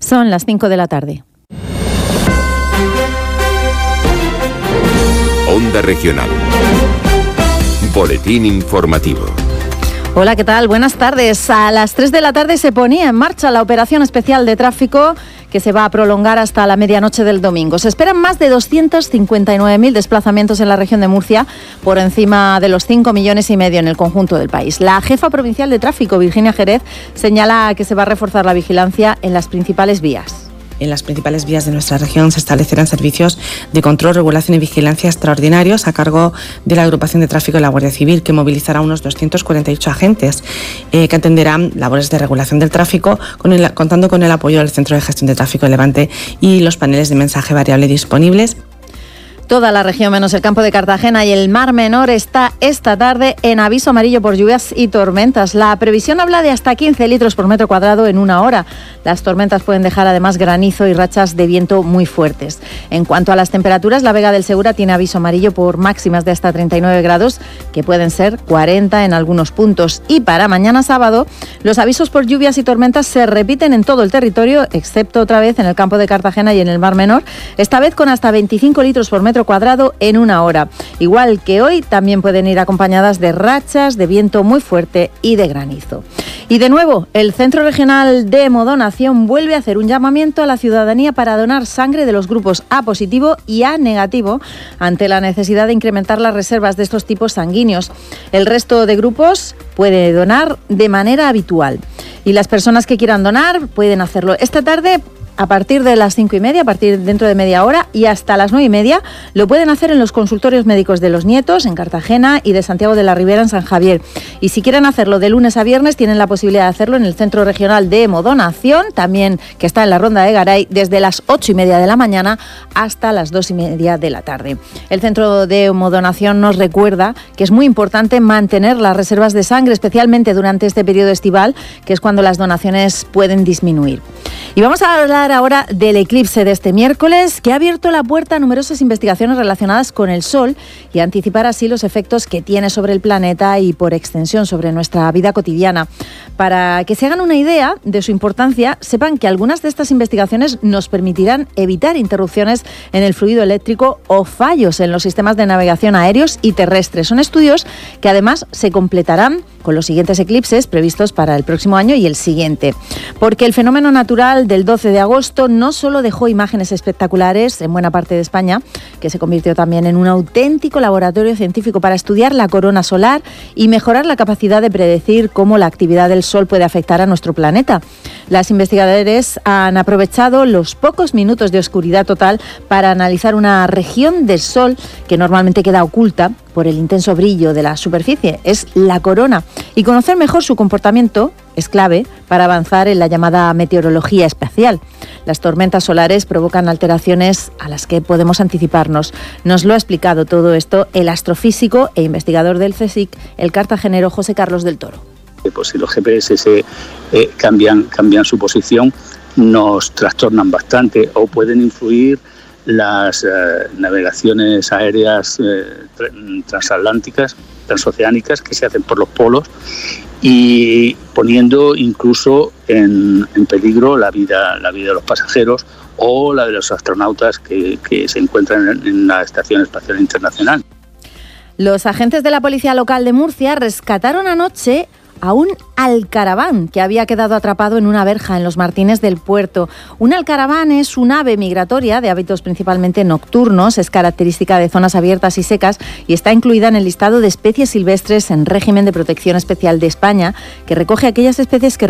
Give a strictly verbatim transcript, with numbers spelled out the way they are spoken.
Son las cinco de la tarde. Onda Regional. Boletín informativo. Hola, ¿qué tal? Buenas tardes. A las tres de la tarde se ponía en marcha la operación especial de tráfico que se va a prolongar hasta la medianoche del domingo. Se esperan más de doscientos cincuenta y nueve mil desplazamientos en la región de Murcia, por encima de los cinco millones y medio en el conjunto del país. La jefa provincial de tráfico, Virginia Jerez, señala que se va a reforzar la vigilancia en las principales vías. En las principales vías de nuestra región se establecerán servicios de control, regulación y vigilancia extraordinarios a cargo de la Agrupación de Tráfico de la Guardia Civil, que movilizará unos doscientos cuarenta y ocho agentes eh, que atenderán labores de regulación del tráfico, con el, contando con el apoyo del Centro de Gestión de Tráfico de Levante y los paneles de mensaje variable disponibles. Toda la región, menos el campo de Cartagena y el Mar Menor, está esta tarde en aviso amarillo por lluvias y tormentas. La previsión habla de hasta quince litros por metro cuadrado en una hora. Las tormentas pueden dejar además granizo y rachas de viento muy fuertes. En cuanto a las temperaturas, la Vega del Segura tiene aviso amarillo por máximas de hasta treinta y nueve grados, que pueden ser cuarenta en algunos puntos. Y para mañana sábado, los avisos por lluvias y tormentas se repiten en todo el territorio, excepto otra vez en el campo de Cartagena y en el Mar Menor, esta vez con hasta veinticinco litros por metro cuadrado en una hora. Igual que hoy, también pueden ir acompañadas de rachas de viento muy fuerte y de granizo. Y de nuevo, el Centro Regional de Hemodonación vuelve a hacer un llamamiento a la ciudadanía para donar sangre de los grupos A positivo y A negativo ante la necesidad de incrementar las reservas de estos tipos sanguíneos. El resto de grupos puede donar de manera habitual y las personas que quieran donar pueden hacerlo esta tarde a partir de las cinco y media, a partir dentro de media hora y hasta las nueve y media. Lo pueden hacer en los consultorios médicos de Los Nietos, en Cartagena, y de Santiago de la Ribera, en San Javier. Y si quieren hacerlo de lunes a viernes, tienen la posibilidad de hacerlo en el Centro Regional de Hemodonación, también que está en la Ronda de Garay, desde las ocho y media de la mañana hasta las dos y media de la tarde. El Centro de Hemodonación nos recuerda que es muy importante mantener las reservas de sangre, especialmente durante este periodo estival, que es cuando las donaciones pueden disminuir. Y vamos a hablar ahora del eclipse de este miércoles, que ha abierto la puerta a numerosas investigaciones relacionadas con el Sol y anticipar así los efectos que tiene sobre el planeta y por extensión sobre nuestra vida cotidiana. Para que se hagan una idea de su importancia, sepan que algunas de estas investigaciones nos permitirán evitar interrupciones en el fluido eléctrico o fallos en los sistemas de navegación aéreos y terrestres. Son estudios que además se completarán con los siguientes eclipses previstos para el próximo año y el siguiente. Porque el fenómeno natural del doce de agosto no solo dejó imágenes espectaculares en buena parte de España, que se convirtió también en un auténtico laboratorio científico para estudiar la corona solar y mejorar la capacidad de predecir cómo la actividad del Sol puede afectar a nuestro planeta. Las investigadores han aprovechado los pocos minutos de oscuridad total para analizar una región del Sol que normalmente queda oculta por el intenso brillo de la superficie, es la corona, y conocer mejor su comportamiento es clave para avanzar en la llamada meteorología espacial. Las tormentas solares provocan alteraciones a las que podemos anticiparnos. Nos lo ha explicado todo esto el astrofísico e investigador del CSIC, el cartagenero José Carlos del Toro. Pues si los G P S se, eh, cambian, cambian su posición, nos trastornan bastante o pueden influir las eh, navegaciones aéreas eh, tra- transatlánticas, transoceánicas que se hacen por los polos y poniendo incluso en, en peligro la vida, la vida de los pasajeros o la de los astronautas que, que se encuentran en, en la Estación Espacial Internacional. Los agentes de la Policía Local de Murcia rescataron anoche a un alcaraván que había quedado atrapado en una verja en los Martínez del Puerto. Un alcaraván es un ave migratoria de hábitos principalmente nocturnos, es característica de zonas abiertas y secas y está incluida en el listado de especies silvestres en régimen de protección especial de España, que recoge aquellas especies que